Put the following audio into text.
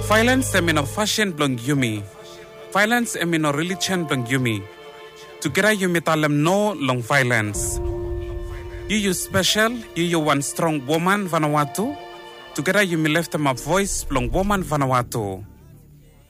Violence emino fashion blong yumi. Violence emino religion blong yumi. Together yumi talem no long violence. You special, you one strong woman Vanuatu. Together yumi left them a voice blong woman Vanuatu.